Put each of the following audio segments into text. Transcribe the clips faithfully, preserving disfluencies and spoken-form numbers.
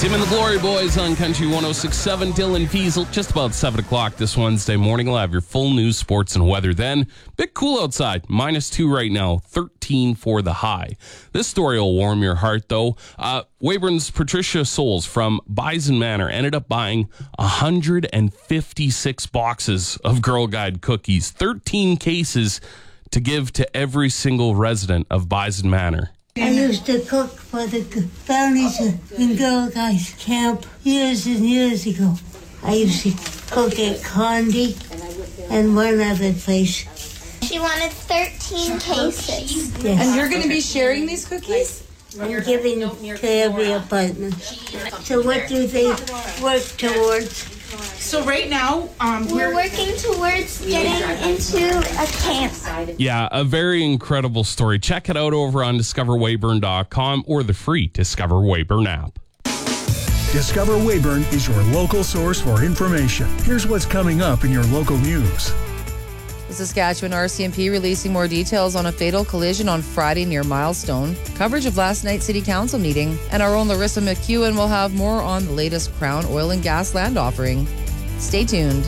Tim and the Glory Boys on Country one oh six point seven. Dylan Fiesel, just about seven o'clock this Wednesday morning. We'll have your full news, sports, and weather then. Bit cool outside. minus two right now. thirteen for the high. This story will warm your heart, though. Uh, Weyburn's Patricia Souls from Bison Manor ended up buying one hundred fifty-six boxes of Girl Guide cookies. thirteen cases to give to every single resident of Bison Manor. I used to cook for the families in Girl Guides camp years and years ago. I used to cook at Condi and one other place. She wanted thirteen cases. Yes. And you're going to be sharing these cookies? I'm giving to every apartment. So what do they work towards? So right now, um, We're working towards getting into a camp. Yeah, a very incredible story. Check it out over on discover weyburn dot com or the free Discover Weyburn app. Discover Weyburn is your local source for information. Here's what's coming up in your local news. The Saskatchewan R C M P releasing more details on a fatal collision on Friday near Milestone, coverage of last night's City Council meeting, and our own Larissa McEwen will have more on the latest Crown Oil and Gas land offering. Stay tuned.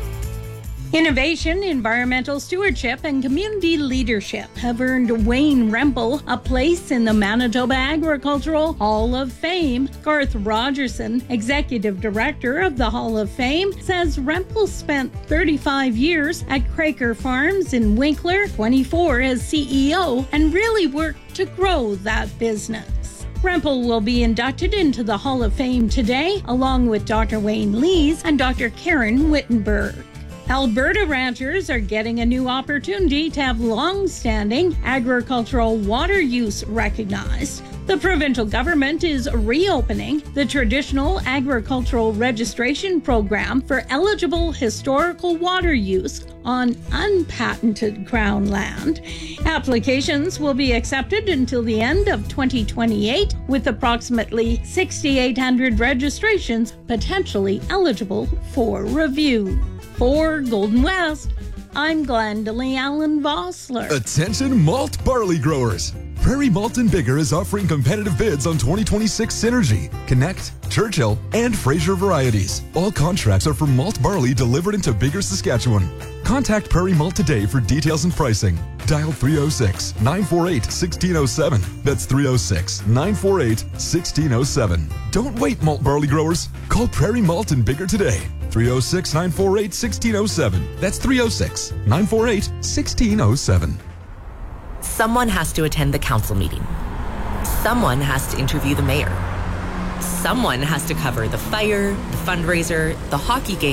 Innovation, environmental stewardship, and community leadership have earned Wayne Rempel a place in the Manitoba Agricultural Hall of Fame. Garth Rogerson, Executive Director of the Hall of Fame, says Rempel spent thirty-five years at Craker Farms in Winkler, twenty-four as C E O, and really worked to grow that business. Rempel will be inducted into the Hall of Fame today, along with Doctor Wayne Lees and Doctor Karen Wittenberg. Alberta ranchers are getting a new opportunity to have long-standing agricultural water use recognized. The provincial government is reopening the traditional agricultural registration program for eligible historical water use on unpatented Crown land. Applications will be accepted until the end of twenty twenty-eight, with approximately six thousand eight hundred registrations potentially eligible for review. For Golden West, I'm Glendalee Allen Vossler. Attention malt barley growers. Prairie Malt and Bigger is offering competitive bids on twenty twenty-six Synergy, Connect, Churchill, and Fraser varieties. All contracts are for malt barley delivered into Bigger, Saskatchewan. Contact Prairie Malt today for details and pricing. Dial three oh six, nine four eight, one six oh seven. That's three oh six, nine four eight, one six oh seven. Don't wait, malt barley growers. Call Prairie Malt and Bigger today. three oh six, nine four eight, one six oh seven. That's three oh six, nine four eight, one six oh seven. Someone has to attend the council meeting. Someone has to interview the mayor. Someone has to cover the fire, the fundraiser, the hockey game,